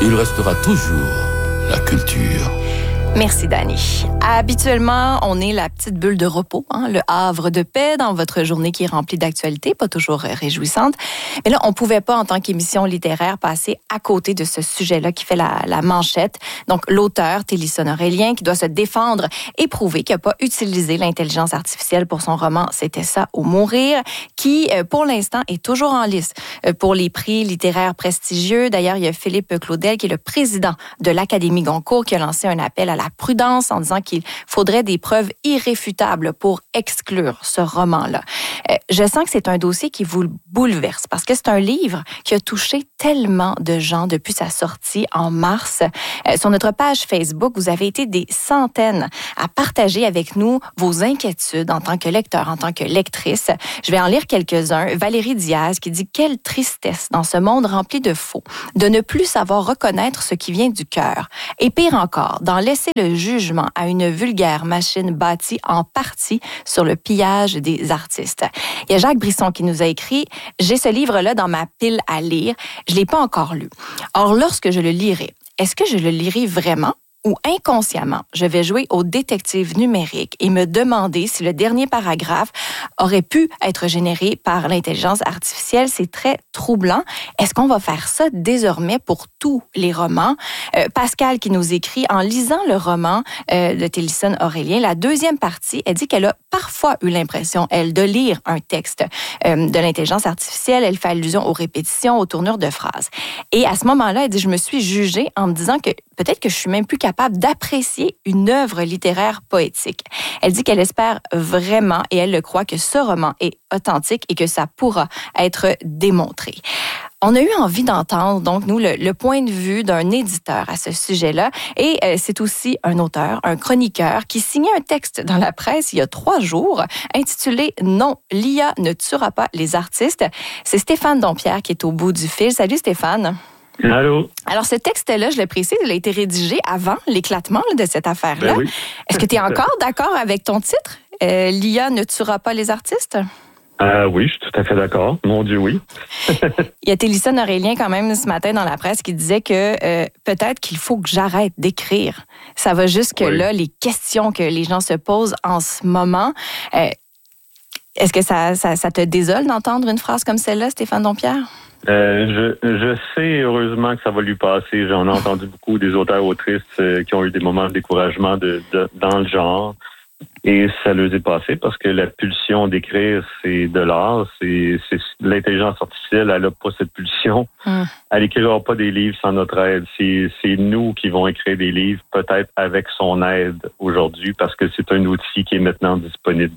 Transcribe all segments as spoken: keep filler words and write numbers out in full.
il restera toujours la culture. Merci, Dani. Habituellement, on est la petite bulle de repos, hein, le havre de paix dans votre journée qui est remplie d'actualités, pas toujours réjouissantes. Mais là, on ne pouvait pas, en tant qu'émission littéraire, passer à côté de ce sujet-là qui fait la, la manchette. Donc, l'auteur, Télisson Aurélien, qui doit se défendre et prouver qu'il n'a pas utilisé l'intelligence artificielle pour son roman « C'était ça ou mourir », qui, pour l'instant, est toujours en lice pour les prix littéraires prestigieux. D'ailleurs, il y a Philippe Claudel, qui est le président de l'Académie Goncourt, qui a lancé un appel à la prudence en disant qu'il faudrait des preuves irréfutables pour exclure ce roman-là. Euh, je sens que c'est un dossier qui vous bouleverse parce que c'est un livre qui a touché tellement de gens depuis sa sortie en mars. Euh, sur notre page Facebook, vous avez été des centaines à partager avec nous vos inquiétudes en tant que lecteur, en tant que lectrice. Je vais en lire quelques-uns. Valérie Diaz qui dit « Quelle tristesse dans ce monde rempli de faux, de ne plus savoir reconnaître ce qui vient du cœur. Et pire encore, d'en laisser le jugement à une vulgaire machine bâtie en partie sur le pillage des artistes. » Il y a Jacques Brisson qui nous a écrit « J'ai ce livre-là dans ma pile à lire. Je ne l'ai pas encore lu. Or, lorsque je le lirai, est-ce que je le lirai vraiment? Ou inconsciemment, je vais jouer au détective numérique et me demander si le dernier paragraphe aurait pu être généré par l'intelligence artificielle. C'est très troublant. Est-ce qu'on va faire ça désormais pour tous les romans? Euh, Pascal qui nous écrit, en lisant le roman euh, de Télisson Aurélien, la deuxième partie, elle dit qu'elle a parfois eu l'impression, elle, de lire un texte euh, de l'intelligence artificielle. Elle fait allusion aux répétitions, aux tournures de phrases. Et à ce moment-là, elle dit, je me suis jugée en me disant que peut-être que je suis même plus capable d'apprécier une œuvre littéraire poétique. Elle dit qu'elle espère vraiment, et elle le croit, que ce roman est authentique et que ça pourra être démontré. On a eu envie d'entendre, donc, nous, le, le point de vue d'un éditeur à ce sujet-là. Et euh, c'est aussi un auteur, un chroniqueur, qui signait un texte dans la presse il y a trois jours, intitulé « Non, l'I A ne tuera pas les artistes ». C'est Stéphane Dompierre qui est au bout du fil. Salut Stéphane. Allô? Alors, ce texte-là, je le précise, il a été rédigé avant l'éclatement là, de cette affaire-là. Ben oui. Est-ce que tu es encore d'accord avec ton titre? Euh, L'I A ne tuera pas les artistes? Euh, oui, je suis tout à fait d'accord. Mon Dieu, oui. Il y a Télisson Aurélien quand même ce matin dans la presse qui disait que euh, peut-être qu'il faut que j'arrête d'écrire. Ça va jusque-là, oui. Les questions que les gens se posent en ce moment. Euh, est-ce que ça, ça, ça te désole d'entendre une phrase comme celle-là, Stéphane Dompierre? Euh, je, je sais heureusement que ça va lui passer. J'en ai entendu beaucoup des auteurs-autrices euh, qui ont eu des moments de découragement de, de, dans le genre. Et ça leur est passé parce que la pulsion d'écrire, c'est de l'art. C'est, c'est l'intelligence artificielle, elle n'a pas cette pulsion. Mm. Elle n'écrira pas des livres sans notre aide. C'est, c'est nous qui vont écrire des livres, peut-être avec son aide aujourd'hui, parce que c'est un outil qui est maintenant disponible.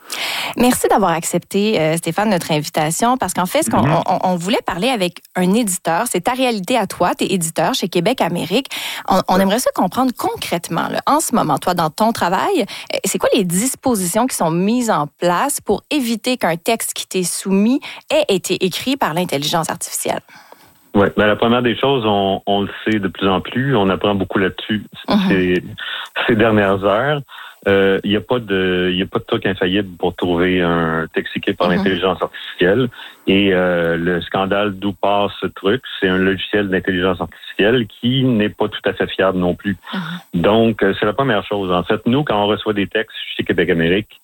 Merci d'avoir accepté, euh, Stéphane, notre invitation, parce qu'en fait, ce qu'on, mm-hmm. on, on voulait parler avec un éditeur, c'est ta réalité à toi, t'es éditeur chez Québec Amérique. On, on aimerait ça comprendre concrètement, là, en ce moment, toi, dans ton travail, c'est quoi les dispositions qui sont mises en place pour éviter qu'un texte qui t'est soumis ait été écrit par l'intelligence artificielle? Oui, ben la première des choses, on, on le sait de plus en plus, on apprend beaucoup là-dessus mm-hmm. ces, ces dernières heures. Il euh, n'y a pas de, il y a pas de truc infaillible pour trouver un texte écrit par mm-hmm. l'intelligence artificielle. Et euh, le scandale d'où part ce truc, c'est un logiciel d'intelligence artificielle qui n'est pas tout à fait fiable non plus. Mm-hmm. Donc, c'est la première chose. En fait, nous, quand on reçoit des textes chez Québec Amérique,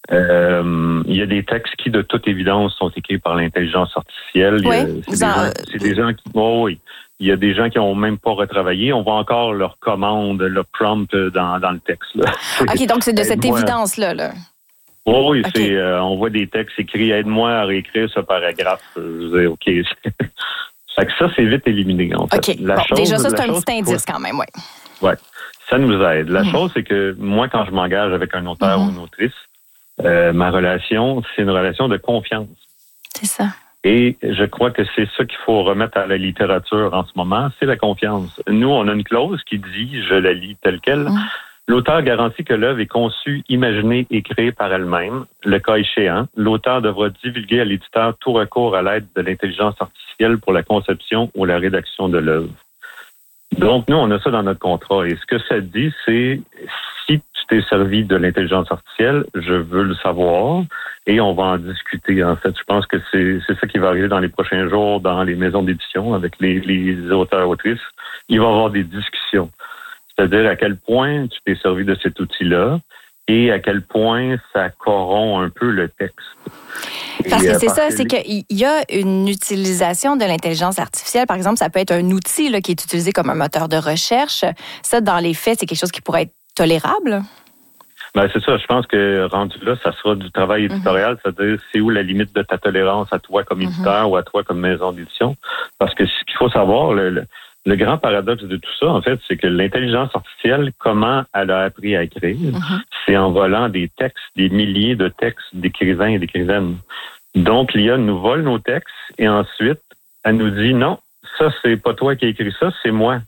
euh, il y a des textes qui, de toute évidence, sont écrits par l'intelligence artificielle. Oui, a, c'est, des gens, c'est des gens qui... Oh, oui. Il y a des gens qui n'ont même pas retravaillé. On voit encore leur commande, leur prompt dans, dans le texte. Là. OK, donc c'est de cette moi, évidence-là. Là. Oh, oui, okay. c'est, euh, on voit des textes écrits « Aide-moi à réécrire ce paragraphe ». Je veux dire, OK. Fait que ça, c'est vite éliminé, en fait. OK, la bon, chose, déjà ça, c'est un petit indice faut... quand même, oui. Oui, ça nous aide. La mm-hmm. chose, c'est que moi, quand je m'engage avec un auteur mm-hmm. ou une autrice, euh, ma relation, c'est une relation de confiance. C'est ça. Et je crois que c'est ça qu'il faut remettre à la littérature en ce moment, c'est la confiance. Nous, on a une clause qui dit, je la lis telle quelle, mmh. l'auteur garantit que l'œuvre est conçue, imaginée et créée par elle-même. Le cas échéant, l'auteur devra divulguer à l'éditeur tout recours à l'aide de l'intelligence artificielle pour la conception ou la rédaction de l'œuvre. Donc, nous, on a ça dans notre contrat. Et ce que ça dit, c'est si tu t'es servi de l'intelligence artificielle, je veux le savoir et on va en discuter. En fait, je pense que c'est, c'est ça qui va arriver dans les prochains jours dans les maisons d'édition avec les, les auteurs autrices. Il va y avoir des discussions. C'est-à-dire à quel point tu t'es servi de cet outil-là et à quel point ça corrompt un peu le texte. Parce que c'est ça, c'est qu'il y a une utilisation de l'intelligence artificielle. Par exemple, ça peut être un outil là, qui est utilisé comme un moteur de recherche. Ça, dans les faits, c'est quelque chose qui pourrait être tolérable? Ben, c'est ça. Je pense que rendu là, ça sera du travail éditorial. Mm-hmm. C'est-à-dire, c'est où la limite de ta tolérance à toi comme éditeur mm-hmm. ou à toi comme maison d'édition. Parce que ce qu'il faut savoir, le, le, le grand paradoxe de tout ça, en fait, c'est que l'intelligence artificielle, comment elle a appris à écrire, mm-hmm. c'est en volant des textes, des milliers de textes d'écrivains et d'écrivaines. Donc, l'I A nous vole nos textes et ensuite, elle nous dit non, ça, c'est pas toi qui as écrit ça, c'est moi.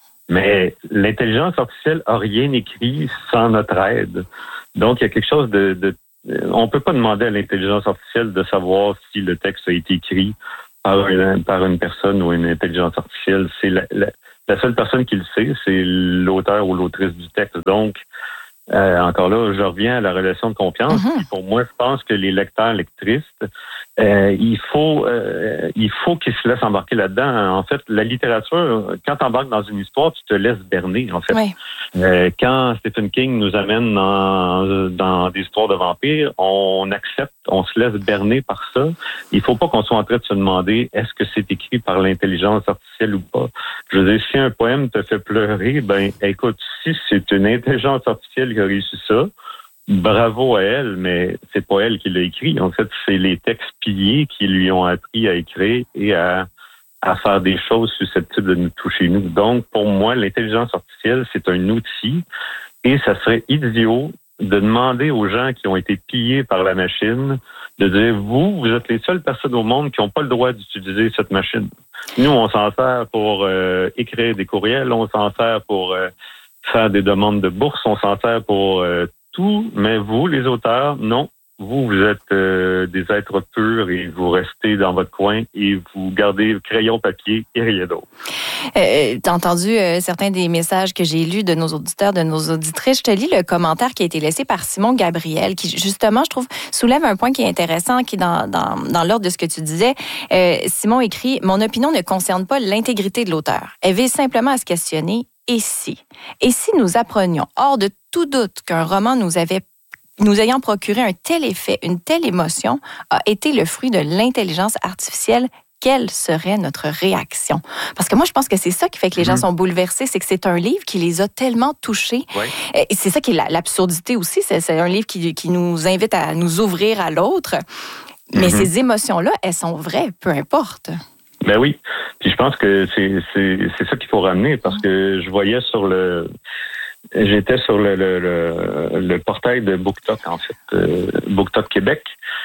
Mais l'intelligence artificielle n'a rien écrit sans notre aide. Donc, il y a quelque chose de... de on peut pas demander à l'intelligence artificielle de savoir si le texte a été écrit par une, par une personne ou une intelligence artificielle. C'est la, la, la seule personne qui le sait, c'est l'auteur ou l'autrice du texte. Donc, Euh, encore là, je reviens à la relation de confiance. Mm-hmm. Pour moi, je pense que les lecteurs, lectrices, euh, il faut, euh, il faut qu'ils se laissent embarquer là-dedans. En fait, la littérature, quand tu embarques dans une histoire, tu te laisses berner, en fait. Oui. Euh, quand Stephen King nous amène dans, dans des histoires de vampires, on accepte, on se laisse berner par ça. Il faut pas qu'on soit en train de se demander est-ce que c'est écrit par l'intelligence artificielle ou pas. Je veux dire, si un poème te fait pleurer, ben, écoute, si c'est une intelligence artificielle qui a réussi ça, bravo à elle, mais c'est pas elle qui l'a écrit. En fait, c'est les textes piliers qui lui ont appris à écrire et à, à faire des choses susceptibles de nous toucher nous. Donc, pour moi, l'intelligence artificielle, c'est un outil et ça serait idiot de demander aux gens qui ont été pillés par la machine de dire, vous, vous êtes les seules personnes au monde qui n'ont pas le droit d'utiliser cette machine. Nous, on s'en sert pour euh, écrire des courriels, on s'en sert pour euh, faire des demandes de bourse, on s'en sert pour euh, tout, mais vous, les auteurs, non. Vous, vous êtes euh, des êtres purs et vous restez dans votre coin et vous gardez crayon, papier et rien d'autre. Euh, t'as entendu euh, certains des messages que j'ai lus de nos auditeurs, de nos auditrices. Je te lis le commentaire qui a été laissé par Simon Gabriel, qui justement, je trouve, soulève un point qui est intéressant, qui est dans, dans, dans l'ordre de ce que tu disais. Euh, Simon écrit « Mon opinion ne concerne pas l'intégrité de l'auteur. Elle vise simplement à se questionner « Et si? Et si nous apprenions, hors de tout doute, qu'un roman nous avait nous ayant procuré un tel effet, une telle émotion, a été le fruit de l'intelligence artificielle, quelle serait notre réaction? » Parce que moi, je pense que c'est ça qui fait que les gens mmh. sont bouleversés, c'est que c'est un livre qui les a tellement touchés. Oui. Et c'est ça qui est la, l'absurdité aussi, c'est, c'est un livre qui, qui nous invite à nous ouvrir à l'autre. Mais mmh. ces émotions-là, elles sont vraies, peu importe. Ben oui. Puis je pense que c'est, c'est, c'est ça qu'il faut ramener, parce que je voyais sur le... J'étais sur le, le, le, le portail de BookTok, en fait, euh, BookTok Québec,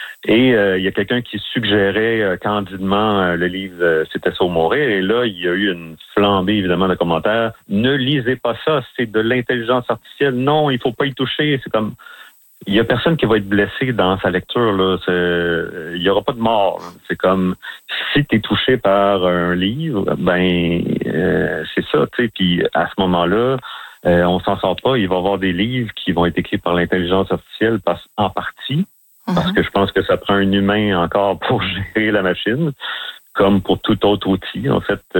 et euh, il y a quelqu'un qui suggérait euh, candidement euh, le livre euh, C'était ça au mourir, et là, il y a eu une flambée, évidemment, de commentaires. Ne lisez pas ça, c'est de l'intelligence artificielle. Non, il faut pas y toucher. C'est comme... Il y a personne qui va être blessé dans sa lecture, là. C'est... Il y aura pas de mort. C'est comme, si tu es touché par un livre, ben, euh, c'est ça, tu sais, puis à ce moment-là, Euh, on s'en sort pas. Il va y avoir des livres qui vont être écrits par l'intelligence artificielle parce, en partie, mm-hmm. parce que je pense que ça prend un humain encore pour gérer la machine, comme pour tout autre outil, en fait,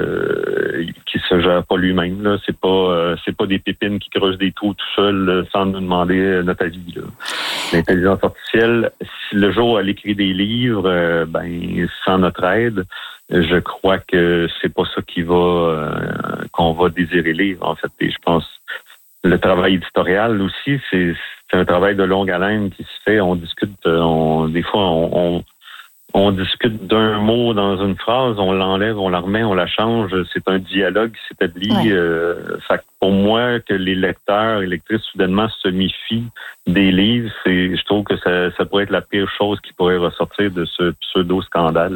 euh, qui se gère pas lui-même. Là. C'est pas euh, c'est pas des pépines qui creusent des trous tout seul euh, sans nous demander notre avis. Là. L'intelligence artificielle, si le jour elle écrit des livres, euh, ben sans notre aide, je crois que c'est pas ça qui va euh, qu'on va désirer lire, en fait. Et je pense le travail éditorial aussi, c'est, c'est un travail de longue haleine qui se fait. On discute, on, des fois, on, on, on discute d'un mot dans une phrase, on l'enlève, on la remet, on la change. C'est un dialogue qui s'établit. Ouais. Euh, ça, pour moi, que les lecteurs et lectrices soudainement se méfient des livres, c'est, je trouve que ça, ça pourrait être la pire chose qui pourrait ressortir de ce pseudo-scandale.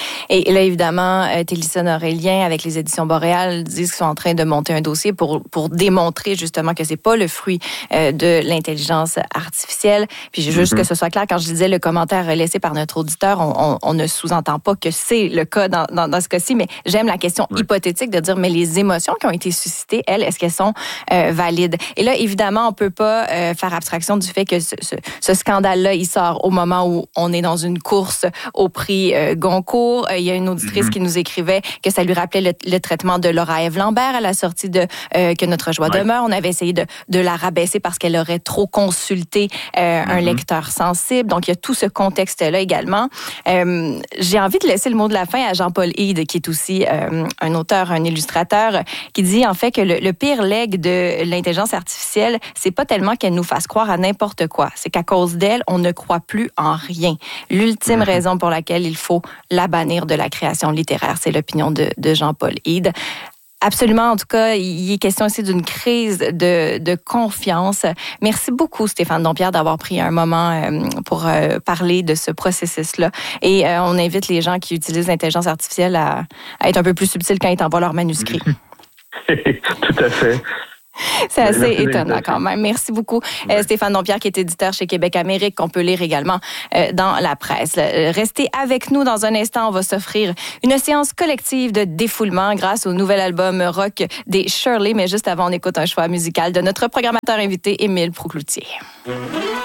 Et là, évidemment, Télison Aurélien, avec les éditions Boréal, disent qu'ils sont en train de monter un dossier pour, pour démontrer justement que c'est pas le fruit euh, de l'intelligence artificielle. Puis juste mm-hmm. que ce soit clair, quand je disais le commentaire laissé par notre auditeur, on, on, on ne sous-entend pas que c'est le cas dans, dans, dans ce cas-ci, mais j'aime la question oui. hypothétique de dire, mais les émotions qui ont été suscitées, elles, est-ce qu'elles sont euh, valides. Et là, évidemment, on peut pas euh, faire abstraction du fait que ce, ce, ce scandale-là, il sort au moment où on est dans une course au prix euh, Goncourt. Euh, il y a une auditrice mm-hmm. qui nous écrivait que ça lui rappelait le, le traitement de Laura Ève Lambert à la sortie de euh, Que notre joie ouais. demeure. On avait essayé de, de la rabaisser parce qu'elle aurait trop consulté euh, mm-hmm. un lecteur sensible. Donc, il y a tout ce contexte-là également. Euh, j'ai envie de laisser le mot de la fin à Jean-Paul Hyde, qui est aussi euh, un auteur, un illustrateur, qui dit en fait que le, le pire legs de l'intelligence artificielle, c'est pas tellement qu'elle nous fasse croire à n'importe quoi. C'est qu'à cause d'elle, on ne croit plus en rien. L'ultime mm-hmm. raison pour laquelle il faut la bannir de la création littéraire, c'est l'opinion de, de Jean-Paul Hyde. Absolument. En tout cas, il est question aussi d'une crise de, de confiance. Merci beaucoup, Stéphane Dompierre, d'avoir pris un moment euh, pour euh, parler de ce processus-là. Et euh, on invite les gens qui utilisent l'intelligence artificielle à, à être un peu plus subtils quand ils envoient leur manuscrit. Tout à fait. C'est assez Merci étonnant quand même. Merci beaucoup, ouais. euh, Stéphane Dompierre, qui est éditeur chez Québec Amérique, qu'on peut lire également euh, dans la presse. Euh, restez avec nous dans un instant. On va s'offrir une séance collective de défoulement grâce au nouvel album rock des Shirley. Mais juste avant, on écoute un choix musical de notre programmateur invité, Émile Proucloutier.